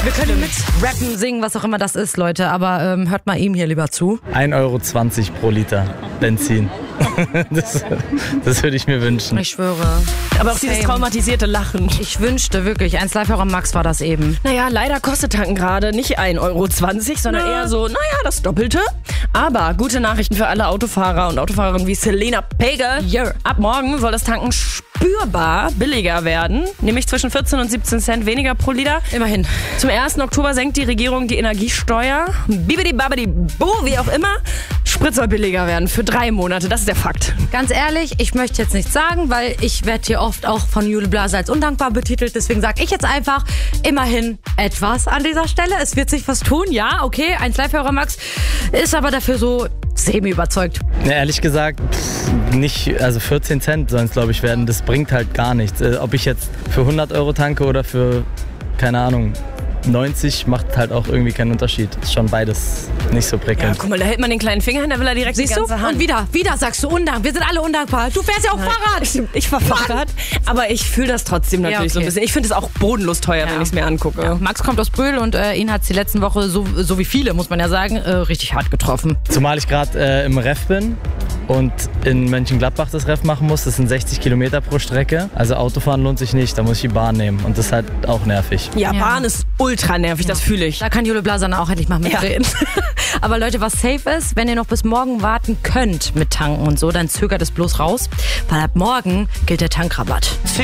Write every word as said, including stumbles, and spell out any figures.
Wir können mit rappen, singen, was auch immer das ist, Leute. Aber ähm, hört mal ihm hier lieber zu. ein Euro zwanzig pro Liter Benzin. Das, das würde ich mir wünschen. Ich schwöre. Aber auch Same. dieses traumatisierte Lachen. Ich wünschte wirklich, eins Live-Hörer Max war das eben. Naja, leider kostet tanken gerade nicht ein Euro zwanzig, sondern Na. eher so, naja, das Doppelte. Aber gute Nachrichten für alle Autofahrer und Autofahrerinnen wie Selena Pegel. Yeah. Ab morgen soll das Tanken spürbar billiger werden, nämlich zwischen vierzehn und siebzehn Cent weniger pro Liter. Immerhin. Zum ersten Oktober senkt die Regierung die Energiesteuer. Bibidi babidi bo, wie auch immer. Sprit soll billiger werden für drei Monate. Das ist der Fakt. Ganz ehrlich, ich möchte jetzt nichts sagen, weil ich werde hier oft auch von Jule Blase als undankbar betitelt. Deswegen sage ich jetzt einfach immerhin etwas an dieser Stelle. Es wird sich was tun, ja, okay. eins Live-Hörer Max ist aber dafür so semi-überzeugt. Ja, ehrlich gesagt, pff, nicht, also vierzehn Cent sollen es, glaube ich, werden. Das bringt halt gar nichts. Äh, ob ich jetzt für hundert Euro tanke oder für, keine Ahnung, neunzig, macht halt auch irgendwie keinen Unterschied. Ist schon beides nicht so Ja, prickelnd. guck mal, da hält man den kleinen Finger hin, da will er direkt Siehst die du? ganze Hand. Und wieder, wieder sagst du undankbar. Wir sind alle undankbar. Du fährst ja auch Fahrrad. Ich, ich fahr Fahrrad, aber ich fühle das trotzdem natürlich Ja, okay. so ein bisschen. Ich finde es auch bodenlos teuer, Ja. wenn ich es mir angucke. Ja, Max kommt aus Brühl und äh, ihn hat es die letzten Woche, so, so wie viele, muss man ja sagen, äh, richtig hart getroffen. Zumal ich gerade äh, im Ref bin und in Mönchengladbach das Ref machen muss. Das sind sechzig Kilometer pro Strecke. Also Autofahren lohnt sich nicht, da muss ich die Bahn nehmen. Und das ist halt auch nervig. Ja, Ja. Bahn ist ultra nervig, das fühle ich. Da kann Jule Blasan auch endlich mal mitreden. Aber Leute, was safe ist, wenn ihr noch bis morgen warten könnt mit Tanken und so, dann zögert es bloß raus, weil ab morgen gilt der Tankrabatt.